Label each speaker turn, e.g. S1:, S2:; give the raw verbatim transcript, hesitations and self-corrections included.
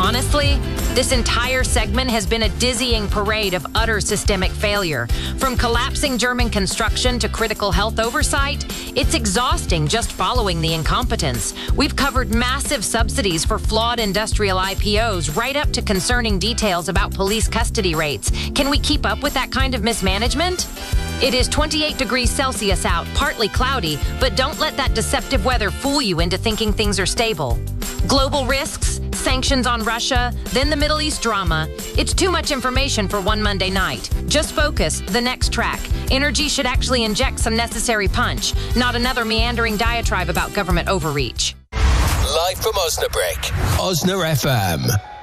S1: Honestly, this entire segment has been a dizzying parade of utter systemic failure. From collapsing German construction to critical health oversight, it's exhausting just following the incompetence. We've covered massive subsidies for flawed industrial I P Os, right up to concerning details about police custody rates. Can we keep up with that kind of mismanagement? It is twenty-eight degrees Celsius out, partly cloudy, but don't let that deceptive weather fool you into thinking things are stable. Global risks, sanctions on Russia, then the Middle East drama. It's too much information for one Monday night. Just focus, the next track. Energy should actually inject some necessary punch, not another meandering diatribe about government overreach.
S2: Live from Osnabrück, Osna F M.